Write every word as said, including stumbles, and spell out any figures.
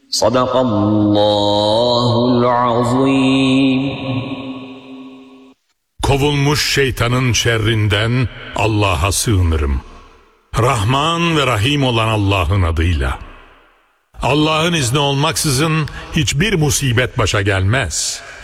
Sadakallahul azim. Kovulmuş şeytanın şerrinden Allah'a sığınırım. Rahman ve Rahim olan Allah'ın adıyla. Allah'ın izni olmaksızın hiçbir musibet başa gelmez.